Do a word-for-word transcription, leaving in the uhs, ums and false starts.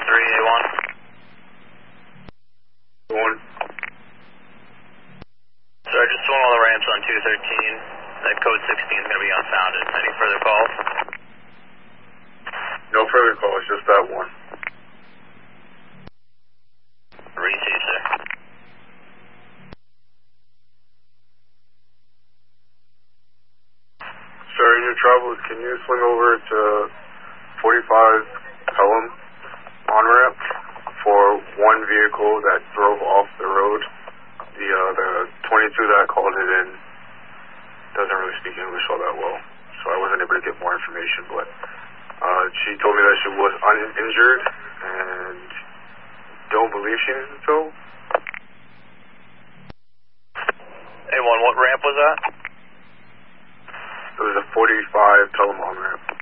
three, A one. One. So I just swung all the ramps on two thirteen. That code sixteen is going to be unfounded. Any further calls? No further calls, just that one. Receive, sir. Sir, in your travels, can you swing over to forty-five Pelham on-ramp for one vehicle that drove off the road? The uh, the twenty-two that called it in doesn't really speak English all that well, so I wasn't able to get more information, but uh, she told me that she was uninjured and don't believe she needs a tow. A one, what ramp was that? It was a forty-five Pelham on-ramp.